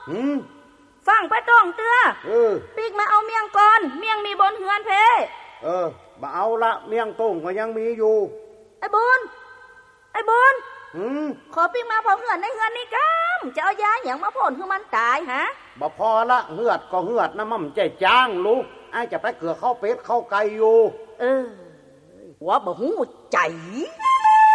ฟังไปต้องเตื้อปีกมาเอาเมียงก่อนเมียงมีบนเฮือนเพมาเอาละเมียงต้งก็ยังมีอยู่ไอ้บุญขอปีกมาพอเฮือนในเฮือนนี่กัมจะเอายาอย่างมาพ่นคือมันตายฮะบ่พอละเหือดก็เหือดนะมั่มใจจ้างลูกไอ้จะไปเกลือเข้าเป็ดเข้าไก่อยู่หัวบ่หูใจ